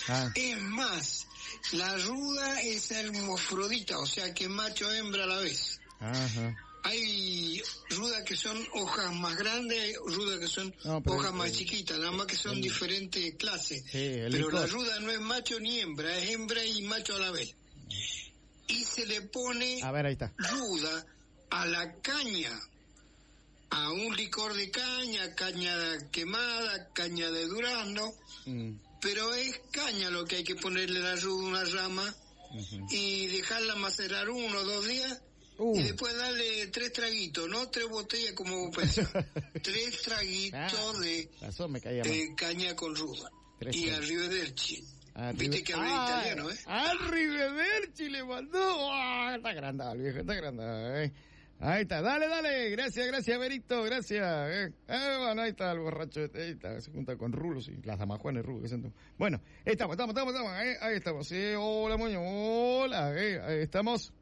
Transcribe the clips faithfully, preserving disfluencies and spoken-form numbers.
Ah. Es más, la ruda es hermafrodita, o sea que macho hembra a la vez. Ajá. Hay rudas que son hojas más grandes, hay rudas que son no, hojas el, más el, chiquitas, nada más que son el, diferentes clases. Sí, el pero licor. la ruda no es macho ni hembra, es hembra y macho a la vez. Y se le pone a ver, ahí está. ruda a la caña, a un licor de caña, caña quemada, caña de durazno, mm. pero es caña lo que hay que ponerle la ruda, una rama, uh-huh. y dejarla macerar uno o dos días. Uh. Y después darle tres traguitos, no tres botellas como pesa. Tres traguitos ah, de, de caña con ruda. Tres y arrivederci. Viste que habla ah, italiano, ¿eh? Arrivederci le mandó. Ah, está grande, viejo, está grande. Eh. Ahí está, dale, dale. Gracias, gracias, Berito, gracias. Eh. Eh, bueno, ahí está el borracho. Ahí está, se junta con Rulos y las damajuanes Rulos. Que son... Bueno, estamos, estamos, estamos, estamos. Eh. Ahí estamos. Eh. Hola, moño, hola. Eh. Ahí estamos.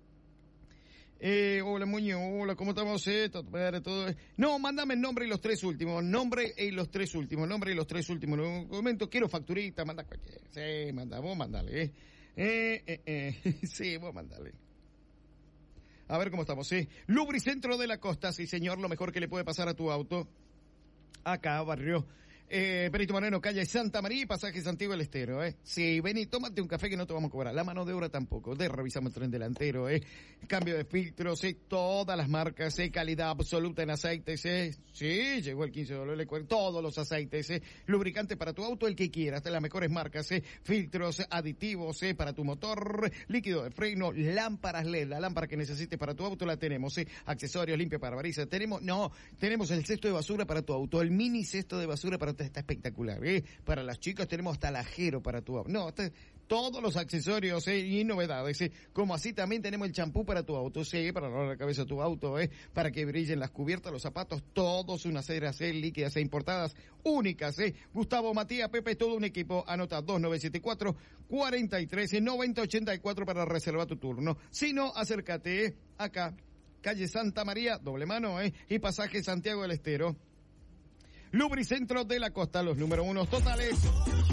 Eh, hola Muñoz, hola, ¿cómo estamos? Eh, todo, todo. No, mándame el nombre y los tres últimos, nombre y los tres últimos, nombre y los tres últimos. En momento quiero facturita, manda cualquiera. Sí, manda, vos mandale, eh. Eh, eh, eh. Sí, vos mandale. A ver cómo estamos, sí. Lubricentro de la Costa, sí señor, lo mejor que le puede pasar a tu auto. Acá, barrio. Eh, Perito Moreno, calle Santa María y pasaje Santiago del Estero, eh. Sí, ven y tómate un café que no te vamos a cobrar. La mano de obra tampoco. De revisamos el tren delantero, eh. Cambio de filtros, eh. Todas las marcas, eh. Calidad absoluta en aceites, eh. Sí, llegó el quince de dólares. Todos los aceites, eh. Lubricante para tu auto, el que quieras. De las mejores marcas, eh. Filtros, aditivos, eh. Para tu motor, líquido de freno, lámparas L E D. La lámpara que necesites para tu auto la tenemos, eh. Accesorios, limpia parabrisas. Tenemos, no, tenemos el cesto de basura para tu auto. El mini cesto de basura para tu está espectacular, ¿eh? Para las chicas tenemos hasta lajero para tu auto. No, está, todos los accesorios, ¿eh? Y novedades, ¿eh? Como así también tenemos el champú para tu auto, ¿sí? Para lavar la cabeza de tu auto, ¿eh? Para que brillen las cubiertas, los zapatos, todos unas ceras, ¿eh? Líquidas e importadas, únicas, ¿eh? Gustavo, Matías, Pepe, todo un equipo. Anota dos nueve siete cuatro, cuatro tres, nueve cero ocho cuatro para reservar tu turno. Si no, acércate, ¿eh? Acá, calle Santa María, doble mano, ¿eh? Y pasaje Santiago del Estero. Lubricentro de la Costa, los número unos totales.